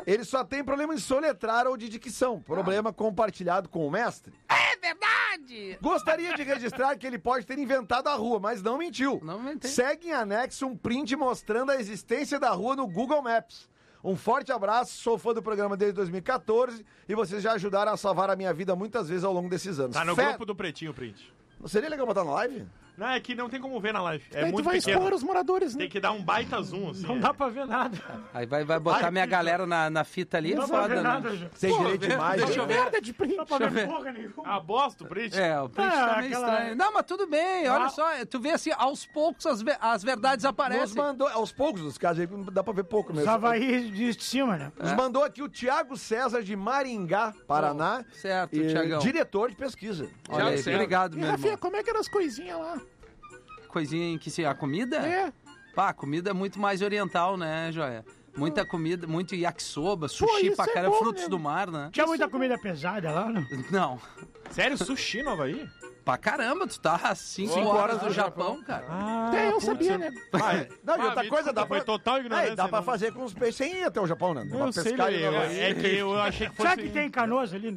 Ele só tem problema de soletrar ou de dicção. Problema compartilhado com o mestre. É verdade! Gostaria de registrar que ele pode ter inventado a rua, mas não mentiu. Não inventei. Segue em anexo um print mostrando a existência da rua no Google Maps. Um forte abraço, sou fã do programa desde 2014 e vocês já ajudaram a salvar a minha vida muitas vezes ao longo desses anos. Tá no grupo do Pretinho, print. Não seria legal botar na live? Não, é que não tem como ver na live. É Aí muito tu vai pequeno. expor os moradores, né? Tem que dar um baita zoom, assim. Não dá pra ver nada. Aí vai botar minha galera na fita ali, Não é dá pra foda, ver né? nada, Jô. Sem direito de imagem. Deixa eu ver. Merda de print. Não dá pra Deixa eu ver ver. porra nenhuma. Ah, bosta, o print. É, o print tá meio estranho. Não, mas tudo bem, olha só, tu vê assim, aos poucos as verdades Nos aparecem. mandou, aos poucos dos casos aí, dá pra ver pouco mesmo. Os Havaí de cima, né? Nos mandou aqui o Thiago César de Maringá, Paraná. Certo, e Thiagão. diretor de pesquisa. Olha aí, Thiago, obrigado, E, meu Rafinha, irmão. como é que eram as coisinhas lá? Coisinha em que se... A comida? É. Pá, a comida é muito mais oriental, né, Joia? Muita comida, muito yakisoba, sushi isso pra é caramba, bom frutos mesmo. do mar, né? Tinha muita comida pesada lá, né? Não, Sério, sushi no Havaí? pra caramba, tu tá às 5 horas do Japão, cara. Até eu sabia, né? Não, e outra me coisa, dá desculpa, pra... foi total ignorância, dá pra não. fazer com os peixes sem ir até o Japão, né? Dá pra Eu sei, pescar Lelê, e... é que eu achei que fosse... Sabe que tem Canoas ali? Né?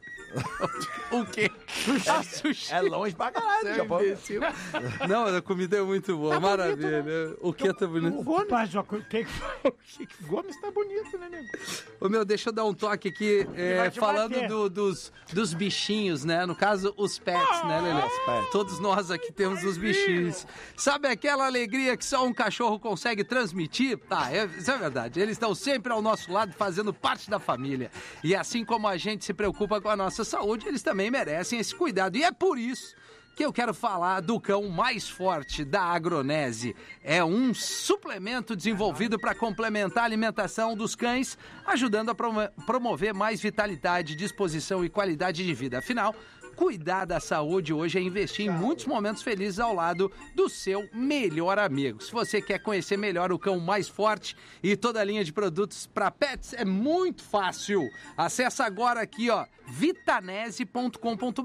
O quê? Ah, sushi. É longe pra caralho do Japão. Não, a comida é muito boa, Tá maravilha. bonito, O que tá bonito? O Gomes. Mas o que foi? O Gomes tá bonito, né, nego? Ô, meu, deixa eu dar um toque aqui, vai te falando bater. dos bichinhos, né? No caso, os pets, né, Lelê? Todos nós aqui temos os bichinhos. Sabe aquela alegria que só um cachorro consegue transmitir? Tá, isso é verdade. Eles estão sempre ao nosso lado, fazendo parte da família. E assim como a gente se preocupa com a nossa saúde, eles também merecem esse cuidado. E é por isso que eu quero falar do cão mais forte da Agronese. É um suplemento desenvolvido para complementar a alimentação dos cães, ajudando a promover mais vitalidade, disposição e qualidade de vida. Afinal, cuidar da saúde hoje é investir em muitos momentos felizes ao lado do seu melhor amigo. Se você quer conhecer melhor o cão mais forte e toda a linha de produtos para pets, é muito fácil. Acesse agora aqui, ó, vitanese.com.br.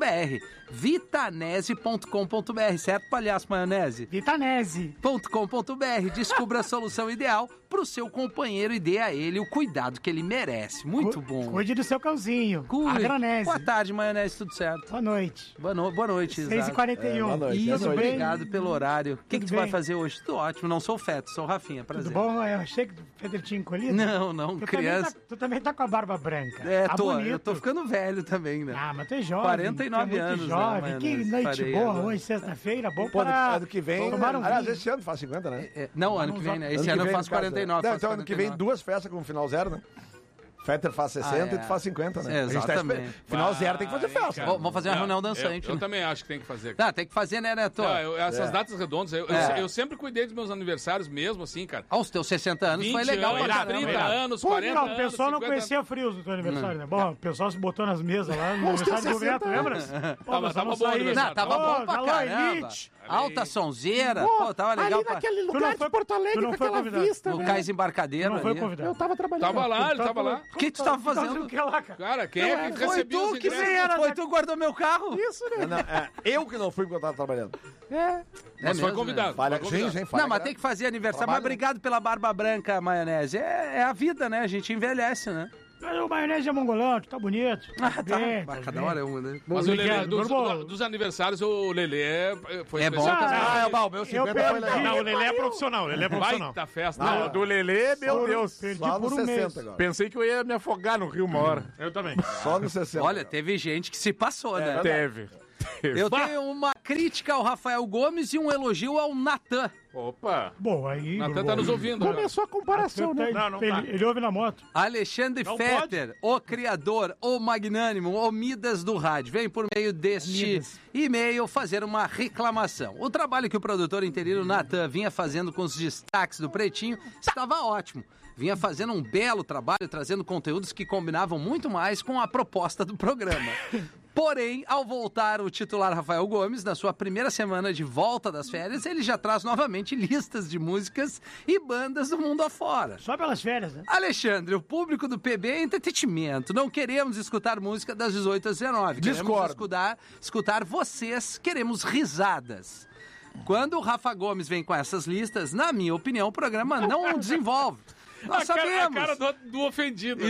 Vitanese.com.br, certo, palhaço maionese? Vitanese. .com.br. Descubra a solução ideal para o seu companheiro e dê a ele o cuidado que ele merece. Muito bom. Cuide do seu cãozinho. Cuide. Agronese. Boa tarde, maionese, tudo certo? Boa noite. Boa noite, exato. 6h41. boa noite. Isso, Tudo bem? obrigado pelo horário. O que Tudo tu vai bem? fazer hoje? Tudo ótimo. Não sou o Feto, sou o Rafinha. Prazer. Tudo bom? Eu achei que o Pedro tinha encolhido. Não, criança. Tu também tá com a barba branca. É, Tá eu bonito. tô ficando velho também, né? Ah, mas tu é jovem. 49 tu é muito anos, né, jovem. Que maionese? noite Parei boa agora. hoje, sexta-feira. Bom Pô, para ano que vem... tomar um Aliás, vinho. esse ano faz 50, né? Não, ano que vem, né? Esse ano eu faço 49. Não, faço então ano que vem 49. duas festas com final zero, né? Fetter faz 60 e tu faz 50, né? É, A gente exatamente. Final zero tem que fazer festa. Vamos fazer uma reunião dançante, Eu né? também acho que tem que fazer. Ah, tem que fazer, né, Neto? Não, essas datas redondas, É. eu sempre cuidei dos meus aniversários mesmo, assim, cara. Ah, os teus 60 anos 20 foi legal anos, pra caramba. 30 anos, Pô, 40 não, anos. o pessoal não 50 conhecia frios do teu aniversário, né? Bom, o pessoal se botou nas mesas lá no aniversário do governo, lembra? Pô, Tava nós vamos bom o sair. aniversário. Não, tava bom pra alô, caramba. Elite. Alta sonzeira, pô, tava legal Ali pra... naquele Tu lugar não de foi- Porto tu Alegre, não com foi aquela convidado. vista, No velho. cais embarcadeiro Não foi ali. convidado. Eu tava trabalhando. Tava lá, ele tava lá. O que tu tava Tá fazendo fazendo? o que lá, cara? Cara, quem é que Foi recebeu tu os que ingressos? foi tu que guardou meu carro? Isso, né? Não, eu que não fui porque eu tava trabalhando. É. Mas foi mesmo, convidado. Falha, foi convidado. sim, falha. Não, mas tem que fazer aniversário. Mas Trabalho. obrigado pela barba branca, maionese. É a vida, né? A gente envelhece, né? Mas o maionese é mongolão, tu tá bonito. Ah, tá. bem, Cada bem. hora é uma, né? Mas o Lelê, Obrigado, dos aniversários, o Lelê foi É bom especial. também. Ah, o meu 50 foi perdi. legal. Não, o Lelê é profissional, ele é profissional. Baita festa. Não, do Lelê, meu Deus. Perdi Só por no um 60 mês. agora. Pensei que eu ia me afogar no rio uma hora. Eu também. Só no 60. Olha, teve gente que se passou, né? Teve. Eu tenho uma crítica ao Rafael Gomes e um elogio ao Natan. Opa. Bom, aí... Natan tá nos ouvindo. né? Começou a comparação, né? Não, não tá. Ele ouve na moto. Alexandre Não Fetter, o criador, o magnânimo, o Midas do rádio, vem por meio deste Midas. e-mail fazer uma reclamação. O trabalho que o produtor interino Natan vinha fazendo com os destaques do Pretinho estava ótimo. Vinha fazendo um belo trabalho, trazendo conteúdos que combinavam muito mais com a proposta do programa. Porém, ao voltar o titular Rafael Gomes, na sua primeira semana de volta das férias, ele já traz novamente listas de músicas e bandas do mundo afora. Só pelas férias, né? Alexandre, o público do PB é entretenimento. Não queremos escutar música das 18 às 19. Queremos Discordo. escutar vocês, queremos risadas. Quando o Rafa Gomes vem com essas listas, na minha opinião, o programa não desenvolve. Nós A cara sabemos. do ofendido.